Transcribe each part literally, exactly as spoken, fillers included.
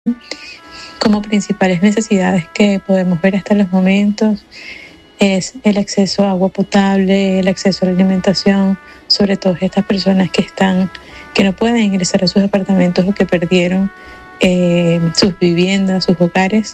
Como principales necesidades que podemos ver hasta los momentos es el acceso a agua potable, el acceso a la alimentación, sobre todo estas personas que están, que no pueden ingresar a sus apartamentos o que perdieron eh, sus viviendas, sus hogares.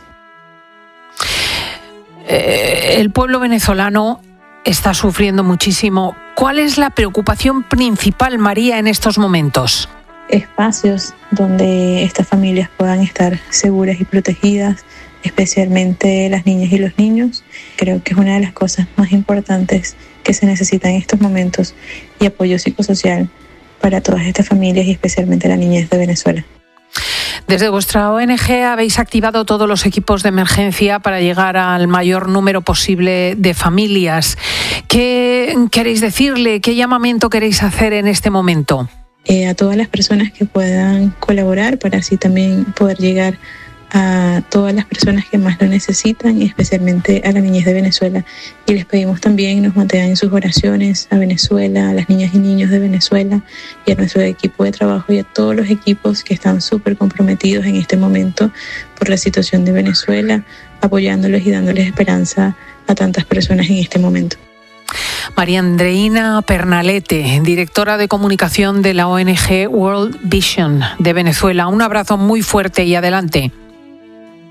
Eh, el pueblo venezolano está sufriendo muchísimo. ¿Cuál es la preocupación principal, María, en estos momentos? Espacios donde estas familias puedan estar seguras y protegidas, especialmente las niñas y los niños. Creo que es una de las cosas más importantes que se necesitan en estos momentos, y apoyo psicosocial para todas estas familias y especialmente la niñez de Venezuela. Desde vuestra O N G habéis activado todos los equipos de emergencia para llegar al mayor número posible de familias. ¿Qué queréis decirle? ¿Qué llamamiento queréis hacer en este momento? Eh, a todas las personas que puedan colaborar para así también poder llegar a todas las personas que más lo necesitan, y especialmente a la niñez de Venezuela. Y les pedimos también nos mantengan en sus oraciones a Venezuela, a las niñas y niños de Venezuela y a nuestro equipo de trabajo y a todos los equipos que están súper comprometidos en este momento por la situación de Venezuela, apoyándolos y dándoles esperanza a tantas personas en este momento. María Andreina Pernalete, directora de comunicación de la O N G World Vision de Venezuela. Un abrazo muy fuerte y adelante.